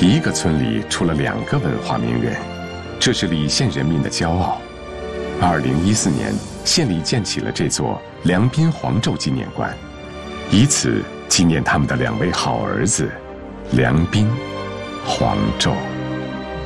一个村里出了2个文化名人，这是李县人民的骄傲。2014年，县里建起了这座梁宾黄胄纪念馆，以此纪念他们的2位好儿子梁宾、黄胄。